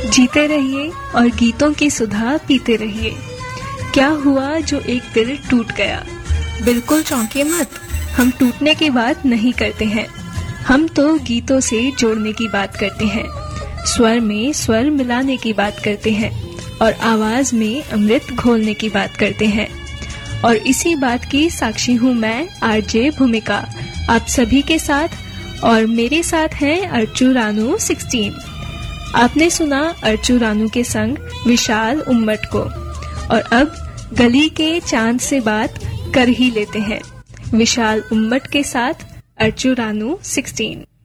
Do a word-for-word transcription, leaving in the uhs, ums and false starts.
जीते रहिए और गीतों की सुधा पीते रहिए। क्या हुआ जो एक दिल टूट गया? बिल्कुल चौंके मत, हम टूटने की बात नहीं करते हैं। हम तो गीतों से जोड़ने की बात करते हैं, स्वर में स्वर मिलाने की बात करते हैं और आवाज में अमृत घोलने की बात करते हैं। और इसी बात की साक्षी हूँ मैं, आरजे भूमिका, आप सभी के साथ। और मेरे साथ हैं अर्चू रानू सोलह। आपने सुना अर्चू रानू के संग विशाल उम्मट को। और अब गली के चांद से बात कर ही लेते हैं विशाल उम्मट के साथ अर्चू रानू सोलह।